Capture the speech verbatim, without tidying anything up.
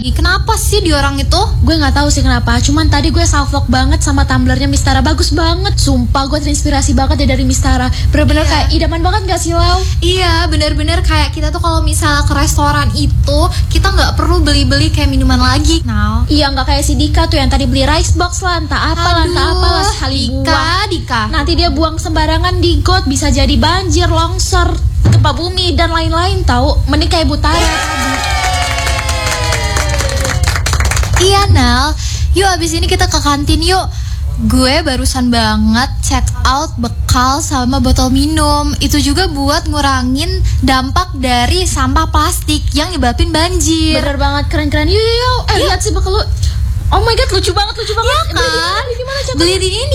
Kenapa sih di orang itu? Gue nggak tahu sih kenapa. Cuman tadi gue salvok banget sama tumblernya Mistara, bagus banget. Sumpah gue terinspirasi banget ya dari Mistara. Bener-bener iya. Kayak idaman banget gak sih Lau? Iya bener-bener kayak kita tuh kalau misalnya ke restoran itu kita nggak perlu beli-beli kayak minuman lagi. Nah, iya nggak kayak si Dika tuh yang tadi beli rice box lah, entah apa lah, entah apa lah sekali Dika, Dika. Nanti dia buang sembarangan di got, bisa jadi banjir, longsor, gempa bumi dan lain-lain tahu. Mending kayak Butara tadi. Iya Nal, yuk abis ini kita ke kantin yuk. Gue barusan banget check out bekal sama botol minum. Itu juga buat ngurangin dampak dari sampah plastik yang nyebabin banjir. Bener banget, keren-keren. Yuk yuk yuk, eh yuk. Lihat sih bekal lu. Oh my god, lucu banget, lucu banget. Ya kan? Beli di mana? Beli di ini